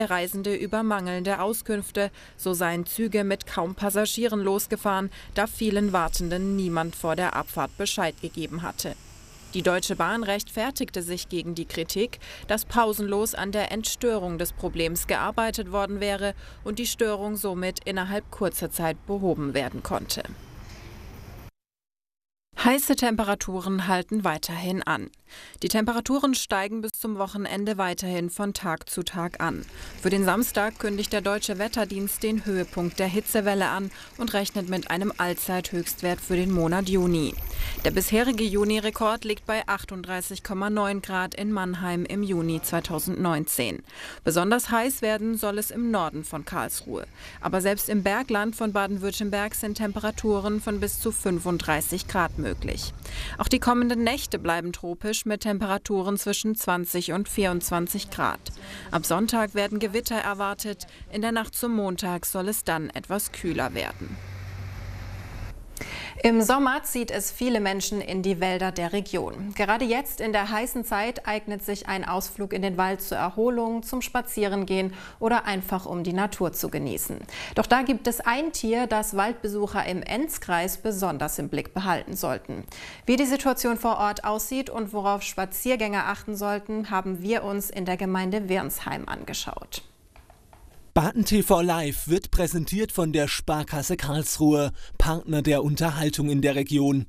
Reisende über mangelnde Auskünfte. So seien Züge mit kaum Passagieren losgefahren, da vielen Wartenden niemand vor der Abfahrt Bescheid gegeben hatte. Die Deutsche Bahn rechtfertigte sich gegen die Kritik, dass pausenlos an der Entstörung des Problems gearbeitet worden wäre und die Störung somit innerhalb kurzer Zeit behoben werden konnte. Heiße Temperaturen halten weiterhin an. Die Temperaturen steigen bis zum Wochenende weiterhin von Tag zu Tag an. Für den Samstag kündigt der Deutsche Wetterdienst den Höhepunkt der Hitzewelle an und rechnet mit einem Allzeithöchstwert für den Monat Juni. Der bisherige Juni-Rekord liegt bei 38,9 Grad in Mannheim im Juni 2019. Besonders heiß werden soll es im Norden von Karlsruhe. Aber selbst im Bergland von Baden-Württemberg sind Temperaturen von bis zu 35 Grad möglich. Auch die kommenden Nächte bleiben tropisch mit Temperaturen zwischen 20 und 24 Grad. Ab Sonntag werden Gewitter erwartet. In der Nacht zum Montag soll es dann etwas kühler werden. Im Sommer zieht es viele Menschen in die Wälder der Region. Gerade jetzt in der heißen Zeit eignet sich ein Ausflug in den Wald zur Erholung, zum Spazierengehen oder einfach um die Natur zu genießen. Doch da gibt es ein Tier, das Waldbesucher im Enzkreis besonders im Blick behalten sollten. Wie die Situation vor Ort aussieht und worauf Spaziergänger achten sollten, haben wir uns in der Gemeinde Wirnsheim angeschaut. BadenTV Live wird präsentiert von der Sparkasse Karlsruhe, Partner der Unterhaltung in der Region.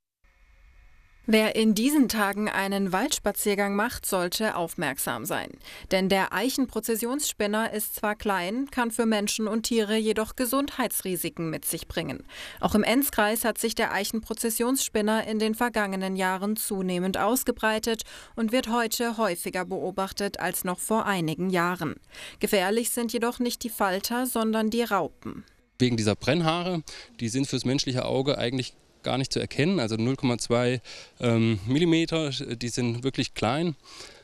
Wer in diesen Tagen einen Waldspaziergang macht, sollte aufmerksam sein. Denn der Eichenprozessionsspinner ist zwar klein, kann für Menschen und Tiere jedoch Gesundheitsrisiken mit sich bringen. Auch im Enzkreis hat sich der Eichenprozessionsspinner in den vergangenen Jahren zunehmend ausgebreitet und wird heute häufiger beobachtet als noch vor einigen Jahren. Gefährlich sind jedoch nicht die Falter, sondern die Raupen. Wegen dieser Brennhaare, die sind fürs menschliche Auge eigentlich gar nicht zu erkennen, also 0,2 Millimeter, die sind wirklich klein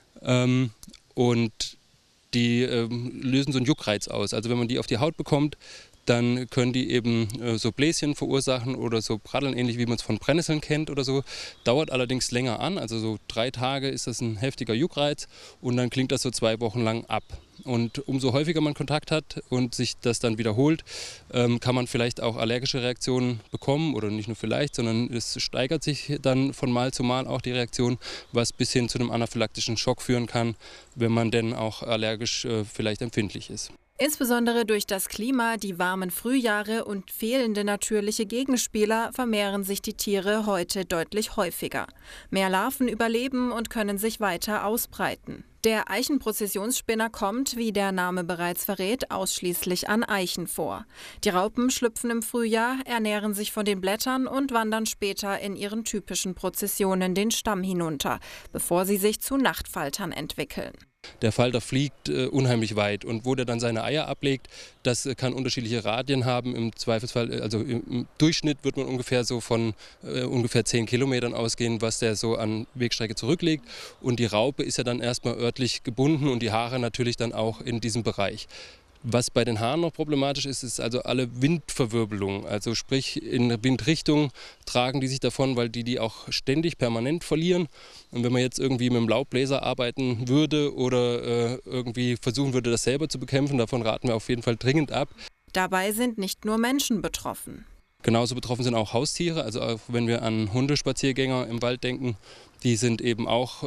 und die lösen so einen Juckreiz aus. Also wenn man die auf die Haut bekommt, dann können die eben so Bläschen verursachen oder so Praddeln, ähnlich wie man es von Brennnesseln kennt oder so. Dauert allerdings länger an, also so 3 Tage ist das ein heftiger Juckreiz und dann klingt das so 2 Wochen lang ab. Und umso häufiger man Kontakt hat und sich das dann wiederholt, kann man vielleicht auch allergische Reaktionen bekommen oder nicht nur vielleicht, sondern es steigert sich dann von Mal zu Mal auch die Reaktion, was bis hin zu einem anaphylaktischen Schock führen kann, wenn man denn auch allergisch vielleicht empfindlich ist. Insbesondere durch das Klima, die warmen Frühjahre und fehlende natürliche Gegenspieler vermehren sich die Tiere heute deutlich häufiger. Mehr Larven überleben und können sich weiter ausbreiten. Der Eichenprozessionsspinner kommt, wie der Name bereits verrät, ausschließlich an Eichen vor. Die Raupen schlüpfen im Frühjahr, ernähren sich von den Blättern und wandern später in ihren typischen Prozessionen den Stamm hinunter, bevor sie sich zu Nachtfaltern entwickeln. Der Falter fliegt unheimlich weit und wo der dann seine Eier ablegt, das kann unterschiedliche Radien haben. Im Zweifelsfall, also im Durchschnitt wird man ungefähr so von ungefähr 10 Kilometern ausgehen, was der so an Wegstrecke zurücklegt. Und die Raupe ist ja dann erstmal örtlich gebunden und die Haare natürlich dann auch in diesem Bereich. Was bei den Haaren noch problematisch ist, ist also alle Windverwirbelungen. Also sprich in Windrichtung tragen die sich davon, weil die auch ständig permanent verlieren. Und wenn man jetzt irgendwie mit dem Laubbläser arbeiten würde oder irgendwie versuchen würde, das selber zu bekämpfen, davon raten wir auf jeden Fall dringend ab. Dabei sind nicht nur Menschen betroffen. Genauso betroffen sind auch Haustiere, also auch wenn wir an Hundespaziergänger im Wald denken, die sind eben auch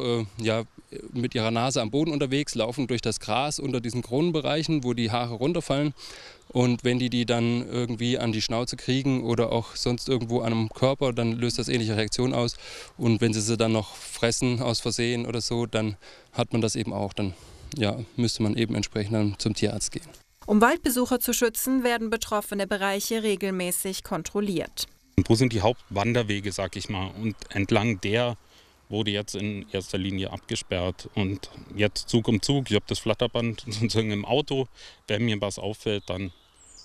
mit ihrer Nase am Boden unterwegs, laufen durch das Gras unter diesen Kronenbereichen, wo die Haare runterfallen. Und wenn die dann irgendwie an die Schnauze kriegen oder auch sonst irgendwo an einem Körper, dann löst das ähnliche Reaktionen aus. Und wenn sie dann noch fressen aus Versehen oder so, dann hat man das eben auch. Dann müsste man eben entsprechend dann zum Tierarzt gehen. Um Waldbesucher zu schützen, werden betroffene Bereiche regelmäßig kontrolliert. Und wo sind die Hauptwanderwege, sag ich mal? Und entlang der wurde jetzt in erster Linie abgesperrt. Und jetzt Zug um Zug, ich habe das Flatterband sozusagen im Auto. Wenn mir was auffällt, dann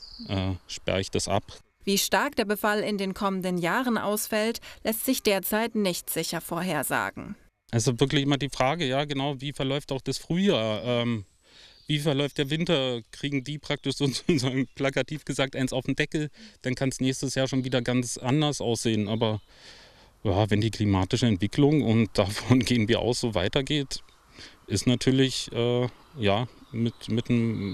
sperre ich das ab. Wie stark der Befall in den kommenden Jahren ausfällt, lässt sich derzeit nicht sicher vorhersagen. Also wirklich immer die Frage, ja genau, wie verläuft auch das Frühjahr? Wie verläuft der Winter? Kriegen die praktisch sozusagen plakativ gesagt eins auf den Deckel? Dann kann es nächstes Jahr schon wieder ganz anders aussehen. Aber ja, wenn die klimatische Entwicklung, und davon gehen wir aus, so weitergeht, ist natürlich mit einem